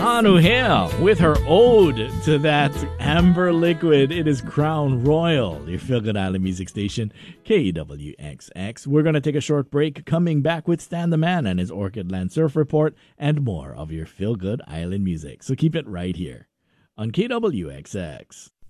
Anu here with her ode to that amber liquid. It is Crown Royal, your Feel Good Island music station, KWXX. We're going to take a short break, coming back with Stan the Man and his Orchid Land Surf Report and more of your Feel Good Island music. So keep it right here on KWXX.